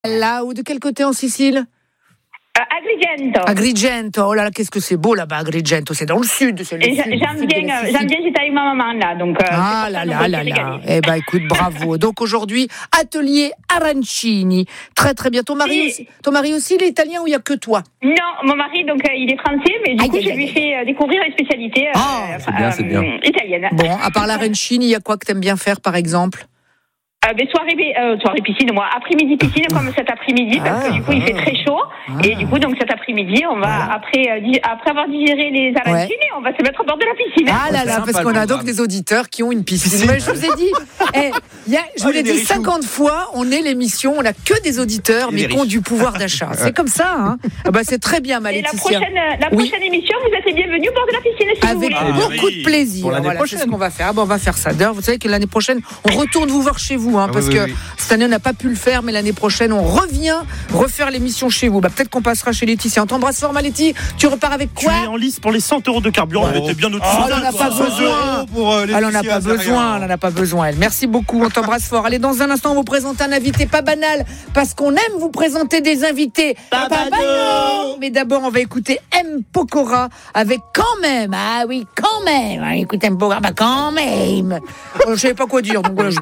Là, ou de quel côté en Sicile? Agrigento. Agrigento, oh là là, qu'est-ce que c'est beau là-bas, Agrigento, c'est dans le sud. J'aime bien, j'étais avec ma maman là, donc. Ah là là là là. Eh ben écoute, bravo. Donc aujourd'hui, atelier arancini. Très très bien. Ton mari aussi, il est italien ou il y a que toi? Non, mon mari donc il est français, mais du coup je lui fais découvrir une spécialité c'est bien. italienne. Bon, à part l'arancini, il y a quoi que t'aimes bien faire par exemple? Soirée piscine, moi. Après-midi piscine, comme cet après-midi, parce que du coup, il fait très chaud. Et du coup, donc cet après-midi, on va, après avoir digéré les arancini, on va se mettre au bord de la piscine. Ah là là, parce qu'on a donc des auditeurs qui ont une piscine. Mais je vous ai dit, je vous l'ai dit 50 fois, on est l'émission, on n'a que des auditeurs, mais qui ont du pouvoir d'achat. C'est comme ça, hein. Ah bah, c'est très bien, ma Laetitia. La prochaine émission, vous êtes les bienvenus au bord de la piscine, si vous voulez. Avec beaucoup de plaisir. Voilà, c'est ce qu'on va faire. Ah bon, on va faire ça. D'ailleurs, vous savez que l'année prochaine, on retourne vous voir chez vous, parce que cette année, on n'a pas pu le faire, mais l'année prochaine, on revient refaire l'émission chez vous. Peut-être qu'on passera chez Laetitia. On t'embrasse fort, ma Laetitia. Tu repars avec quoi? Tu es en lice pour les 100 € de carburant. Elle était bien au-dessus. On n'en a pas besoin. Elle n'en a pas besoin. Elle n'en a pas besoin. Elle. Merci beaucoup. On t'embrasse fort. Allez, dans un instant, on vous présente un invité pas banal, parce qu'on aime vous présenter des invités pas banals. Mais d'abord, on va écouter M. Pokora avec Quand même. Ah oui, quand même. Écoutez M. Pokora, quand même. Je ne savais pas quoi dire. Donc voilà,